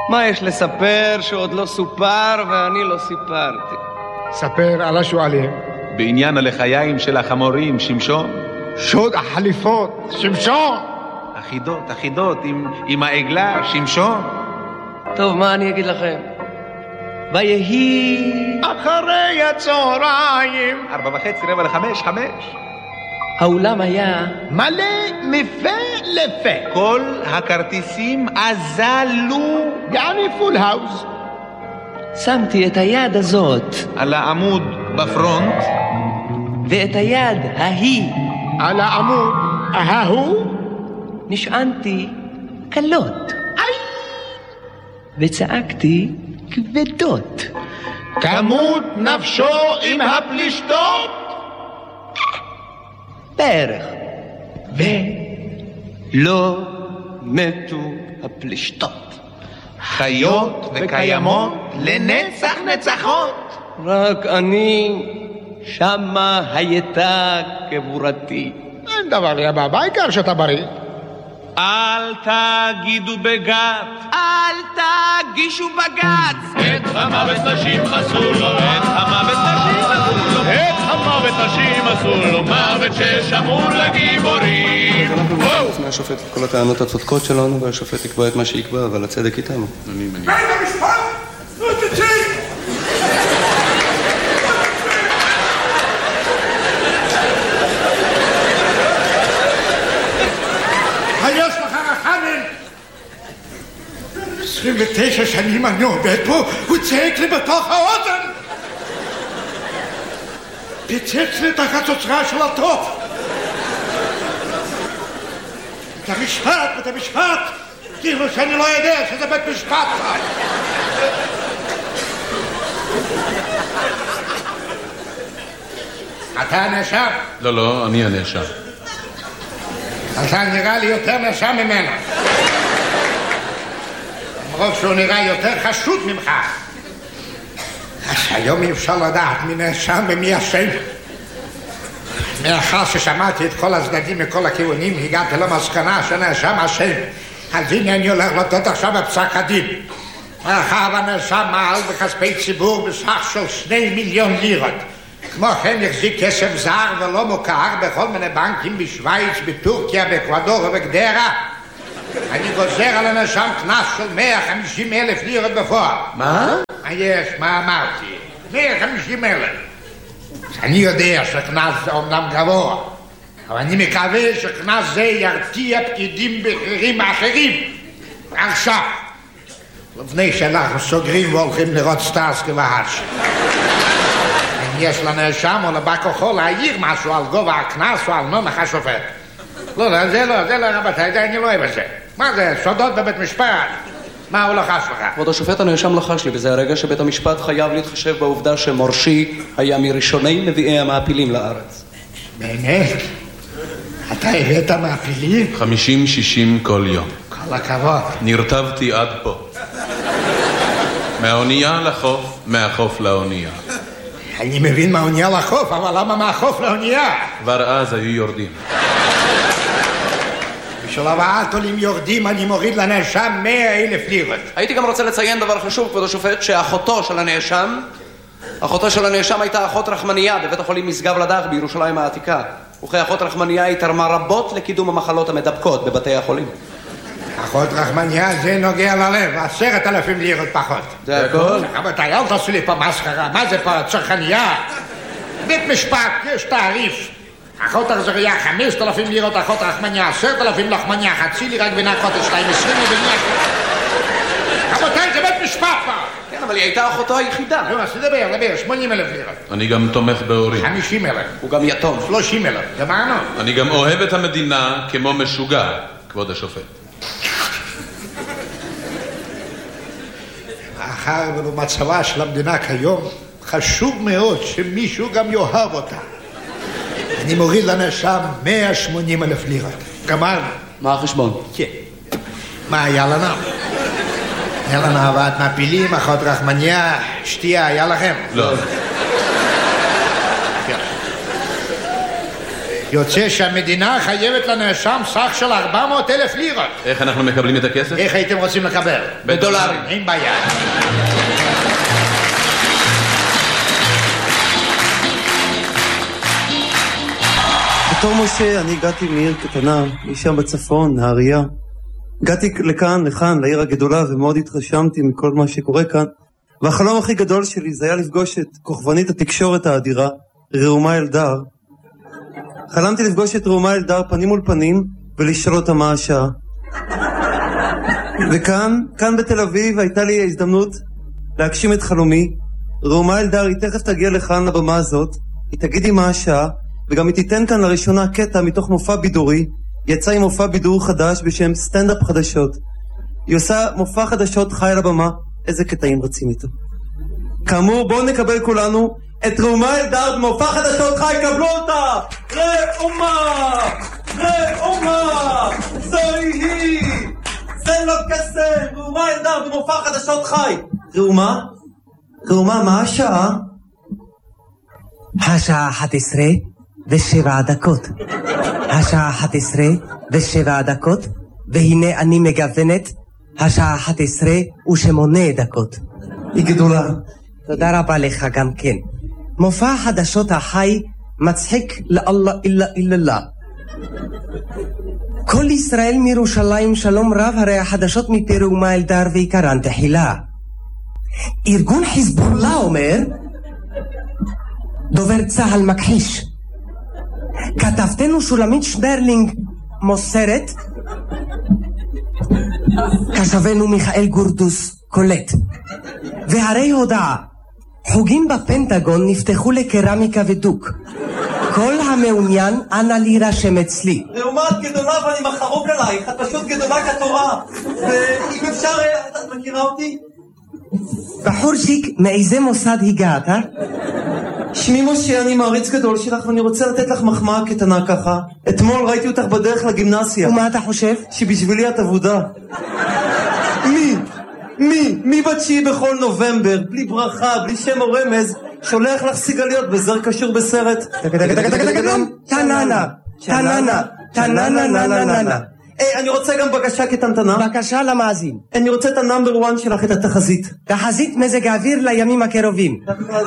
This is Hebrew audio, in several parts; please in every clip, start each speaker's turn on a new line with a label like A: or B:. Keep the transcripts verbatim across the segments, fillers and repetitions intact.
A: מה יש לספר שעוד לא סופר ואני לא סיפרתי?
B: ספר על השואלים.
C: בעניין הלחיים של החמורים, שמשון.
B: שוד החליפות, שמשון.
C: אחידות, אחידות, עם, עם העגלה, שמשון.
A: טוב, מה אני אגיד לכם? ויהי
B: אחרי הצהריים.
C: ארבע וחצי, רבע לחמש, חמש.
A: האולם היה
B: מלא מפה לפה.
C: כל הכרטיסים אזלו.
B: יעני פול האוס.
A: שמתי את היד הזאת
C: על העמוד בפרונט.
A: ואת היד ההיא
B: על העמוד ההוא.
A: נשענתי קלות. וצעקתי כבדות.
B: כמות נפשו עם הפלישתות.
A: בערך. ולא מתו הפלישתות.
C: חיות וקיימות לנצח נצחות.
A: רק אני שמה הייתה קבורתי.
B: אין דבר יבא, בעיקר שאתה בריא.
C: אל תגידו בגת,
A: אל תגישו בגץ.
C: את המוות נשים אסור לו, את המוות נשים אסור לו, את המוות נשים אסור לו, מוות ששמור לגיבורים.
D: לפני השופט את כל הטענות הצודקות שלנו, והשופט יקבע את מה שיקבע, אבל הצדק איתנו. אני מניח.
B: בית המשפט! לא תצא! היש לך רחמים! עשרים ותשע שנים אני עובד פה, הוא צעק לי בתוך האוזן! פיצץ לי את החצוצרה של הטוב! את המשפט, את המשפט! כאילו שאני לא יודע שזה בית משפט! אתה הנאשם?
D: לא, לא, אני הנאשם.
B: אתה נראה לי יותר נאשם ממנו. למרות שהוא נראה יותר חשוד ממך. אז היום אי אפשר לדעת מי נאשם ומי אשם. מאחר ששמעתי את כל הצדדים מכל הכיוונים, הגעתי למסקנה שנאשם אשם. אז הנה אני הולך לתת עכשיו בפסק הדין. מאחר והנאשם מעל בכספי ציבור בסך של שני מיליון לירות. כמו כן החזיק כסף זר ולא מוכר בכל מיני בנקים בשוויץ, בטורקיה, באקוודור ובגדרה. אני גוזר על הנאשם קנס של מאה וחמישים אלף לירות בפועל.
A: מה?
B: מה יש? מה אמרתי? מאה וחמישים אלף. אני יודע שקנס זה אומנם גבוה, אבל אני מקווה שקנס זה ירתיע פקידים בכירים אחרים. עכשיו, לפני שאנחנו סוגרים והולכים לראות סטארסקי והאש. יש לנאשם או לבא כוחו להעיר משהו על גובה הקנס או על נומך השופט. לא, לא, זה לא, זה לא, רבותיי, זה אני לא אוהב את זה. מה זה, סודות בבית משפט? מה הוא לחש לך?
D: כבוד השופט, הנאשם לחש לי, וזה הרגע שבית המשפט חייב להתחשב בעובדה שמורשי היה מראשוני מביאי המעפילים לארץ.
B: באמת? אתה הבאת מעפילים?
D: חמישים שישים כל יום.
B: כל הכבוד.
D: נרטבתי עד פה. מהאונייה לחוף, מהחוף לאונייה.
B: אני מבין מהאונייה לחוף, אבל למה מהחוף לאונייה?
D: כבר אז היו יורדים.
B: בשביל הבאת עולים יורדים אני מוריד לנאשם מאה אלף לירות.
D: הייתי גם רוצה לציין דבר חשוב, כבוד השופט, שאחותו של הנאשם, אחותו של הנאשם הייתה אחות רחמניה בבית החולים משגב לדך בירושלים העתיקה. וכאחות רחמניה היא תרמה רבות לקידום המחלות המדבקות בבתי החולים.
B: אחות רחמניה זה נוגע ללב, עשרת אלפים לירות פחות.
D: זה הכל?
B: רבותיי, אל תעשו לי פה מסחרה, מה זה פה צרכניה? בית משפט, יש תעריף. אחות החזריה חמשת אלפים לירות, אחות רחמניה עשרת אלפים, לחמניה חצי לירה, גבינה קוטג' שתיים עשרים ובנייה. רבותיי, זה בית משפט פה.
D: כן, אבל היא הייתה אחותו היחידה.
B: לא, אז תדבר, דבר, שמונים אלף לירות.
D: אני גם תומך בהורים.
B: חמישים אלף.
D: הוא גם יתום.
B: שלושים אלף, גמרנו.
D: אני גם אוהב את המדינה כמו משוגע, כבוד השופט.
B: מאחר ובמצבה של המדינה כיום, חשוב מאוד שמישהו גם יאהב אותה. אני מוריד לנאשם מאה ושמונים אלף לירות. גמרנו.
D: מה החשבון?
B: כן. מה היה לנו? היה לנו הבאת מעפילים, אחות רחמניה, שתייה, היה לכם?
D: לא.
B: יוצא שהמדינה חייבת לנאשם סך של ארבע מאות אלף לירות.
D: איך אנחנו מקבלים את הכסף?
B: איך הייתם רוצים לקבל?
D: בדולרים.
B: אין בעיה.
E: בתור משה, אני הגעתי מעיר קטנה, משם בצפון, נהריה. הגעתי לכאן, לכאן, לעיר הגדולה, ומאוד התרשמתי מכל מה שקורה כאן. והחלום הכי גדול שלי זה היה לפגוש את כוכבנית התקשורת האדירה, ראומה אלדר. חלמתי לפגוש את ראומה אלדר פנים מול פנים, ולשאול אותה מה השעה. וכאן, כאן בתל אביב, הייתה לי ההזדמנות להגשים את חלומי. ראומה אלדר, היא תכף תגיע לכאן לבמה הזאת, היא תגיד לי מה השעה, וגם היא תיתן כאן לראשונה קטע מתוך מופע בידורי. יצא עם מופע בידור חדש בשם סטנדאפ חדשות. היא עושה מופע חדשות חי על הבמה. איזה קטעים רצים איתו. כאמור, בואו נקבל כולנו את ראומה אלדר במופע חדשות חי. קבלו אותה! ראומה! ראומה! זוהי היא! זה לא קסם! ראומה אלדר במופע חדשות חי. ראומה? ראומה, מה השעה?
F: השעה אחת עשרה ושבע דקות. השעה אחת עשרה ושבע דקות, והנה אני מגוונת השעה אחת עשרה ושמונה דקות.
E: היא גדולה.
F: תודה רבה לך גם כן. מופע חדשות החי מצחיק לאללה אילה אילה. כל ישראל מירושלים שלום רב, הרי החדשות מפי ראומה אלדר ועיקרן תחילה. ארגון חיזבאללה אומר, דובר צהל מכחיש. כתבתנו שולמית שברלינג מוסרת, כתבנו מיכאל גורדוס קולט. והרי הודעה, חוגים בפנטגון נפתחו לקרמיקה ודוק. כל המעוניין אנא להירשם אצלי.
E: ראומה, את גדולה ואני מחרוק עלייך, את פשוט גדולה כתורה. ואם אפשר, את מכירה אותי?
F: בחורשיק, מאיזה מוסד הגעת?
E: שמי משה, אני מעריץ גדול שלך ואני רוצה לתת לך מחמאה קטנה ככה. אתמול ראיתי אותך בדרך לגימנסיה.
F: ומה אתה חושב?
E: שבשבילי את עבודה. מי? מי? מי בתשיעי בכל נובמבר, בלי ברכה, בלי שם או רמז, שולח לך סיגליות בזר קשור בסרט?
F: תננה, תננה, תננה, נננה.
E: היי, אני רוצה גם בקשה קטנטנה.
F: בקשה למאזין.
E: אני רוצה את הנאמבר וואן שלך, את התחזית.
F: תחזית מזג האוויר לימים הקרובים.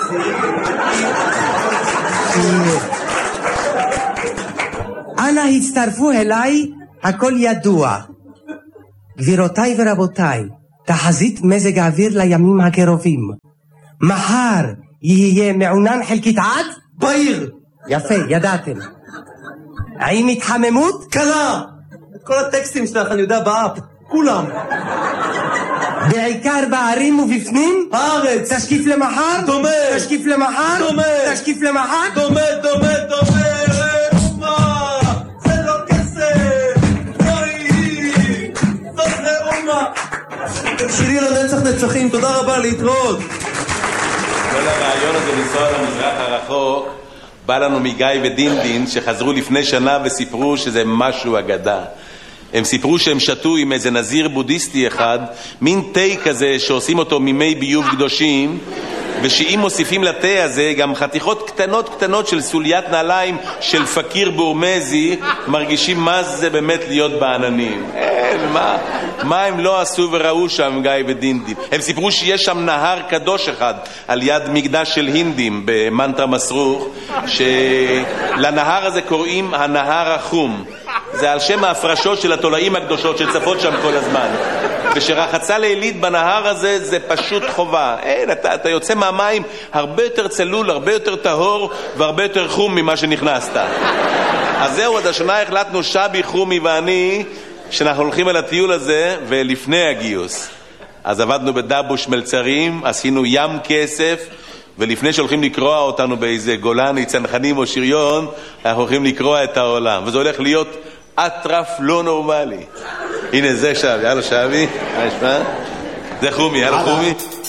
F: אנא הצטרפו אליי, הכל ידוע. גבירותיי ורבותיי, תחזית מזג האוויר לימים הקרובים. מחר יהיה מעונן חלקית עד?
E: בעיר.
F: יפה, ידעתם. האם התחממות?
E: קלה. את כל הטקסטים שלך אני יודע באפ. כולם.
F: בעיקר בערים ובפנים?
E: הארץ.
F: תשקיף למחר?
E: דומה.
F: תשקיף למחר?
E: דומה.
F: תשקיף למחר?
E: דומה, דומה, דומה. ראומה. זה לא כסף. זוהי. זאת ראומה. שירי לנצח נצחים. תודה רבה, להתראות.
G: כל הרעיון הזה לנסוע למזרח הרחוק בא לנו מגיא ודינדין שחזרו לפני שנה וסיפרו שזה משהו אגדה. הם סיפרו שהם שתו עם איזה נזיר בודהיסטי אחד, מין תה כזה שעושים אותו ממי ביוב קדושים, ושאם מוסיפים לתה הזה גם חתיכות קטנות קטנות של סוליית נעליים של פקיר בורמזי, מרגישים מה זה באמת להיות בעננים. אין, מה, מה הם לא עשו וראו שם גיא ודינדים. הם סיפרו שיש שם נהר קדוש אחד על יד מקדש של הינדים במנטרה מסרוך, שלנהר הזה קוראים הנהר החום. זה על שם ההפרשות של התולעים הקדושות שצפות שם כל הזמן. ושרחצה לילית בנהר הזה זה פשוט חובה. אין, אתה, אתה יוצא מהמים הרבה יותר צלול, הרבה יותר טהור והרבה יותר חום ממה שנכנסת. אז זהו, עד השנה החלטנו שבי, חומי ואני שאנחנו הולכים על הטיול הזה ולפני הגיוס. אז עבדנו בדבוש מלצרים, עשינו ים כסף, ולפני שהולכים לקרוע אותנו באיזה גולני, צנחנים או שריון, אנחנו הולכים לקרוע את העולם. וזה הולך להיות אטרף לא נורמלי. הנה זה שבי, יאללה שבי, מה נשמע? זה חומי, יאללה חומי.